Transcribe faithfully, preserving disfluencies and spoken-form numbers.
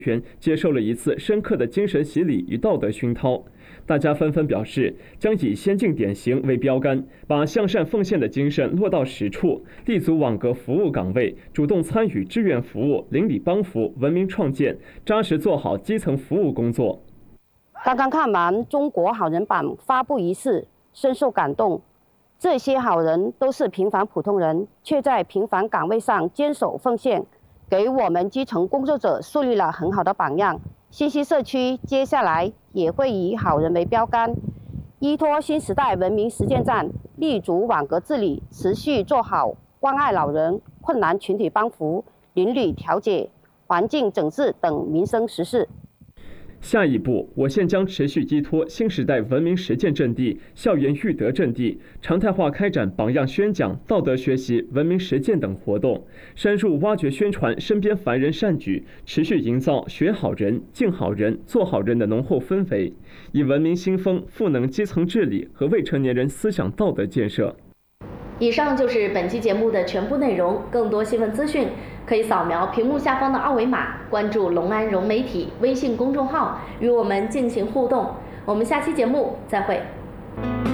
员接受了一次深刻的精神洗礼与道德熏陶。大家纷纷表示，将以先进典型为标杆，把向善奉献的精神落到实处，立足网格服务岗位，主动参与志愿服务、邻里帮扶、文明创建，扎实做好基层服务工作。 刚刚看完中国好人榜发布仪式，深受感动。这些好人都是平凡普通人，却在平凡岗位上坚守奉献，给我们基层工作者树立了很好的榜样。新溪社区接下来也会以好人为标杆，依托新时代文明实践站，立足网格治理，持续做好关爱老人、困难群体帮扶、邻里调解、环境整治等民生实事。 下一步，我县将持续依托新时代文明实践阵地、校园育德阵地，常态化开展榜样宣讲、道德学习、文明实践等活动，深入挖掘宣传身边凡人善举，持续营造学好人、敬好人、做好人的浓厚氛围，以文明新风赋能基层治理和未成年人思想道德建设。 以上就是本期节目的全部内容。更多新闻资讯可以扫描屏幕下方的二维码，关注隆安融媒体微信公众号，与我们进行互动。我们下期节目再会。